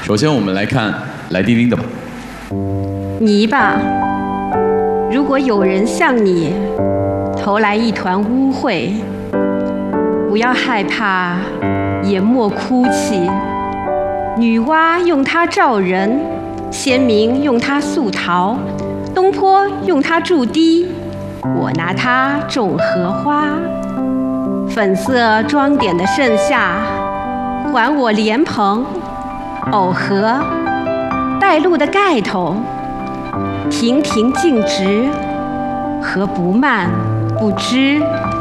首先我们来看来丁丁的吧。 泥巴，如果有人向你投来一团污秽，不要害怕，也莫哭泣。女娲用它照人，先民用它塑陶，东坡用它筑堤，我拿它种荷花。粉色装点的盛夏，还我莲蓬、藕荷、带露的盖头，亭亭净植，何不慢不知？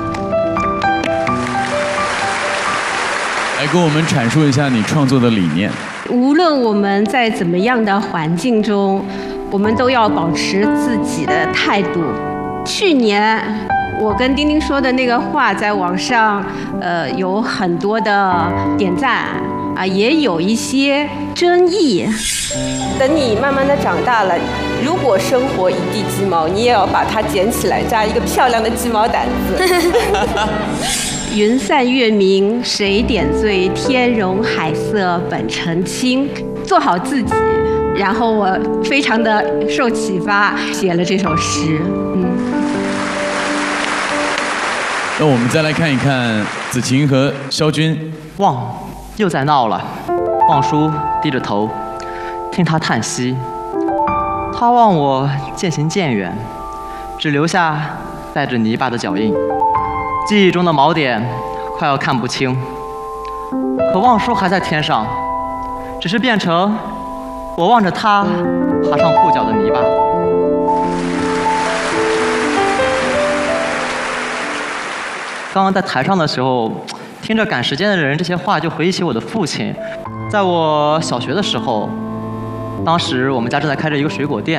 来跟我们阐述一下你创作的理念。 无论我们在怎么样的环境中，我们都要保持自己的态度。去年我跟丁丁说的那个话，在网上有很多的点赞啊，也有一些争议。等你慢慢的长大了，如果生活一地鸡毛，你也要把它捡起来，扎一个漂亮的鸡毛掸子。云散月明谁点缀，天容海色本澄清。做好自己，然后我非常的受启发，写了这首诗。 那我们再来看一看子晴和肖军。 望又在闹了，望叔低着头，听他叹息。他望我渐行渐远，只留下带着泥巴的脚印。记忆中的锚点快要看不清，可望叔还在天上，只是变成我望着他爬上裤脚的泥巴。刚刚在台上的时候，听着赶时间的人这些话，就回忆起我的父亲。在我小学的时候，当时我们家正在开着一个水果店。